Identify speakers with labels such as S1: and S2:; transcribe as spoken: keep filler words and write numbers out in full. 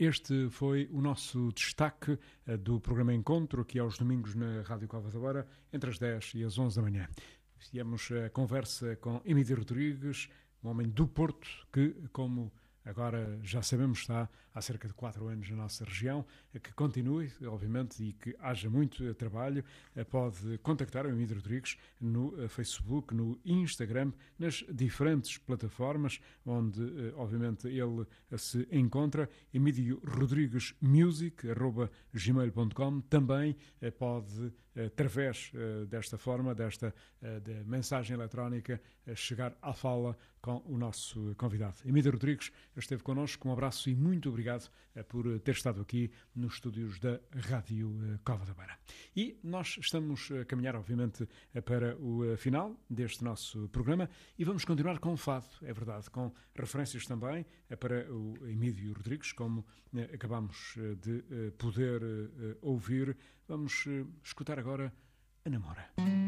S1: Este foi o nosso destaque do programa Encontro, aqui aos domingos na Rádio Cova da Beira, entre as dez e as onze da manhã. Tivemos a conversa com Emílio Rodrigues, um homem do Porto, que, como agora já sabemos, está há cerca de quatro anos na nossa região, que continue, obviamente, e que haja muito trabalho. Pode contactar o Emílio Rodrigues no Facebook, no Instagram, nas diferentes plataformas onde, obviamente, ele se encontra. Emílio Rodrigues Music, arroba gmail ponto com. Também pode, através desta forma, desta de mensagem eletrónica, chegar à fala com o nosso convidado. Emílio Rodrigues esteve connosco. Um abraço e muito obrigado por ter estado aqui nos estúdios da Rádio Cova da Beira. E nós estamos a caminhar, obviamente, para o final deste nosso programa e vamos continuar com o fado, é verdade, com referências também para o Emílio Rodrigues, como acabamos de poder ouvir. Vamos escutar agora A Namora.